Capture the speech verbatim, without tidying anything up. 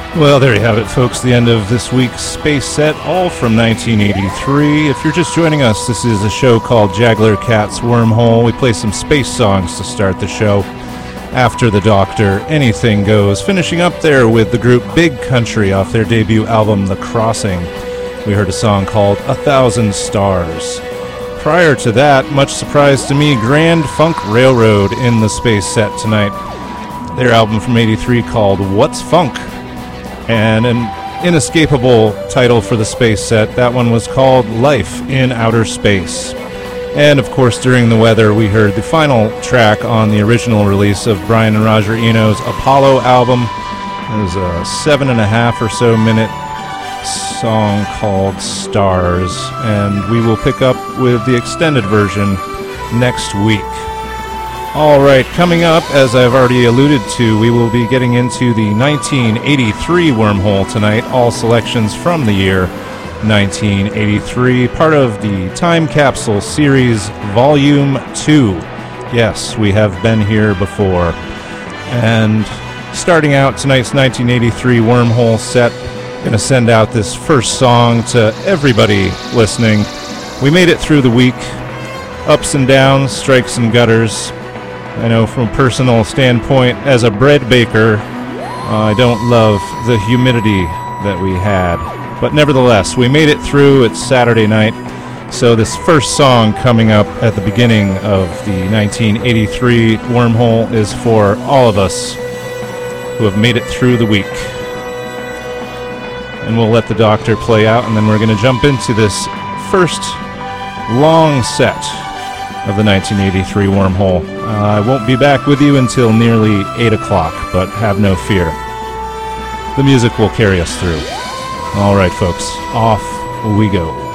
Well, there you have it, folks. The end of this week's Space Set, all from nineteen eighty-three. If you're just joining us, this is a show called Jaggler Cat's Wormhole. We play some space songs to start the show. After the Doctor, Anything Goes. Finishing up there with the group Big Country off their debut album, The Crossing. We heard a song called A Thousand Stars. Prior to that, much surprise to me, Grand Funk Railroad in the Space Set tonight. Their album from eighty-three called What's Funk? And an inescapable title for the Space Set. That one was called Life in Outer Space. And of course, during the weather, we heard the final track on the original release of Brian and Roger Eno's Apollo album. It was a seven and a half or so minute song called Stars. And we will pick up with the extended version next week. All right, coming up, as I've already alluded to, we will be getting into the nineteen eighty-three wormhole tonight, all selections from the year nineteen eighty-three, part of the Time Capsule Series Volume two. Yes, we have been here before. And starting out tonight's nineteen eighty-three wormhole set, going to send out this first song to everybody listening. We made it through the week, ups and downs, strikes and gutters. I know from a personal standpoint, as a bread baker, uh, I don't love the humidity that we had. But nevertheless, we made it through. It's Saturday night. So this first song coming up at the beginning of the nineteen eighty-three wormhole is for all of us who have made it through the week. And we'll let the Doctor play out, and then we're going to jump into this first long set of the nineteen eighty-three wormhole. Uh, I won't be back with you until nearly eight o'clock, but have no fear. The music will carry us through. All right, folks, off we go.